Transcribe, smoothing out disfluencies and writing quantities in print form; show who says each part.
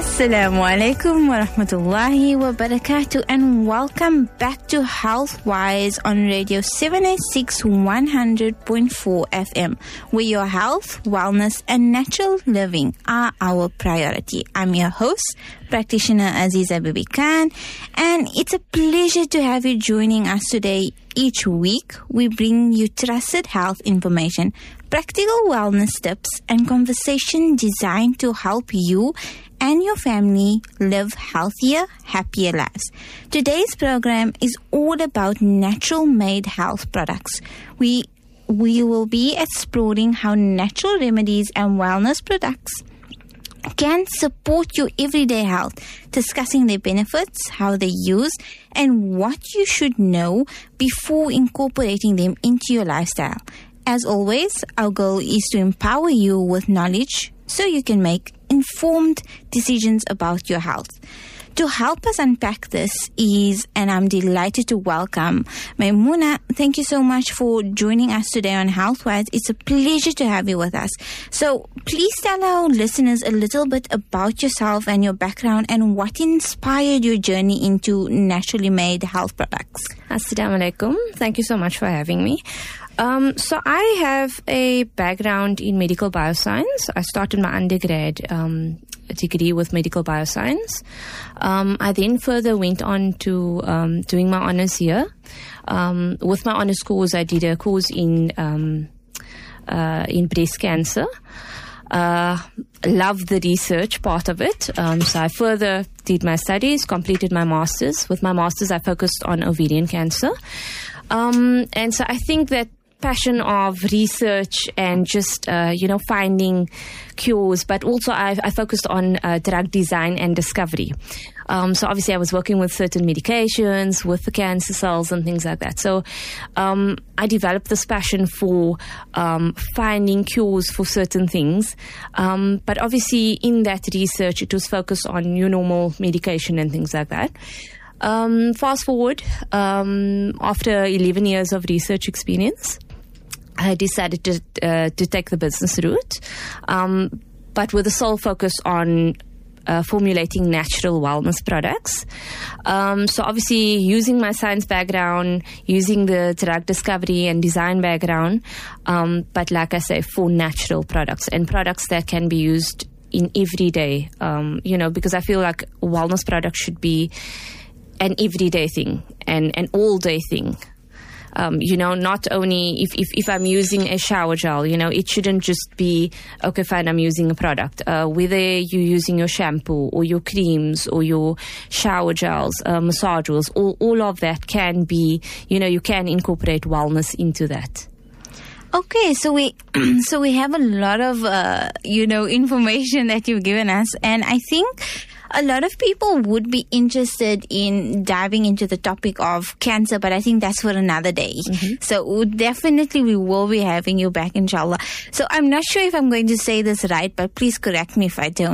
Speaker 1: Assalamu alaikum wa rahmatullahi wa barakatuh, and welcome back to Healthwise on Radio 786 100.4 FM, where your health, wellness and natural living are our priority. I'm your host, practitioner Aziza Bibi Khan, and it's a pleasure to have you joining us today. Each week, we bring you trusted health information, practical wellness tips, and conversation designed to help you and your family live healthier, happier lives. Today's program is all about natural-made health products. We will be exploring how natural remedies and wellness products can support your everyday health, discussing their benefits, how they're used, and what you should know before incorporating them into your lifestyle. As always, our goal is to empower you with knowledge so you can make informed decisions about your health. To help us unpack this and I'm delighted to welcome Maimuna. Thank you so much for joining us today on Healthwise. It's a pleasure to have you with us. So please tell our listeners a little bit about yourself and your background and what inspired your journey into naturally made health products.
Speaker 2: Assalamu alaikum. Thank you so much for having me. So I have a background in medical bioscience. I started my undergrad degree with medical bioscience. I then further went on to doing my honours here. With my honours course, I did a course in breast cancer. Loved the research part of it. So I further did my studies, completed my master's. With my master's, I focused on ovarian cancer. And so I think that passion of research and just, finding cures, but also I focused on drug design and discovery. So obviously I was working with certain medications, with the cancer cells and things like that. So I developed this passion for finding cures for certain things. But obviously in that research, it was focused on your normal medication and things like that. Fast forward, after 11 years of research experience, I decided to take the business route, but with a sole focus on formulating natural wellness products. So obviously using my science background, using the drug discovery and design background, but like I say, for natural products and products that can be used in every day, because I feel like wellness products should be an everyday thing and an all-day thing. Not only if I'm using a shower gel, it shouldn't just be, okay, fine, I'm using a product. Whether you're using your shampoo or your creams or your shower gels, massage oils, all of that can be, you can incorporate wellness into that.
Speaker 1: Okay, so we have a lot of, information that you've given us, and I think a lot of people would be interested in diving into the topic of cancer, but I think that's for another day. Mm-hmm. So definitely we will be having you back, inshallah. So I'm not sure if I'm going to say this right, but please correct me if I don't.